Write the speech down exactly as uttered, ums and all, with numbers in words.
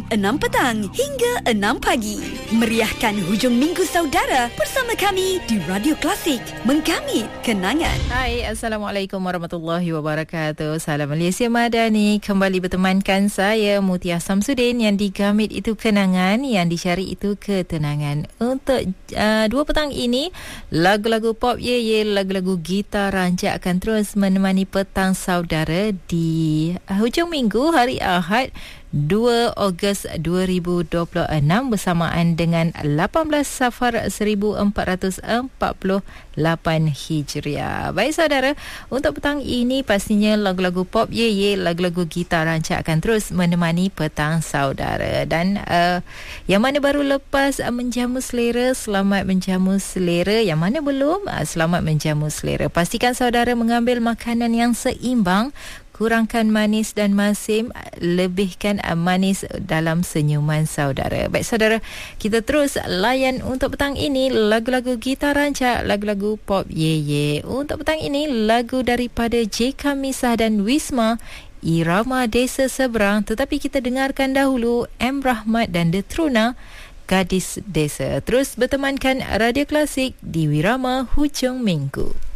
enam petang hingga enam pagi. Meriahkan hujung minggu saudara bersama kami di Radio Klasik, menggamit kenangan. Hai, Assalamualaikum warahmatullahi wabarakatuh. Salam Malaysia Madani. Kembali bertemankan saya Mutia Samsudin. Yang digamit itu kenangan, yang dicari itu ketenangan. Untuk uh, dua petang ini, lagu-lagu pop ye ye, lagu-lagu gitar rancak akan terus menemani petang saudara di hujung minggu hari Ahad dua Ogos dua ribu dua puluh enam bersamaan dengan lapan belas Safar seribu empat ratus empat puluh lapan Hijriah. Baik saudara, untuk petang ini pastinya lagu-lagu pop ye ye, lagu-lagu gitar rancak akan terus menemani petang saudara. Dan uh, yang mana baru lepas uh, menjamu selera, selamat menjamu selera. Yang mana belum, uh, selamat menjamu selera. Pastikan saudara mengambil makanan yang seimbang, kurangkan manis dan masim, lebihkan manis dalam senyuman saudara. Baik saudara, kita terus layan untuk petang ini lagu-lagu gitar rancak, lagu-lagu pop ye ye. Untuk petang ini lagu daripada J K Misah dan Wisma, Irama Desa Seberang. Tetapi kita dengarkan dahulu M Rahmat dan Detruna, Gadis Desa. Terus bertemankan Radio Klasik di Wirama Hujung Minggu.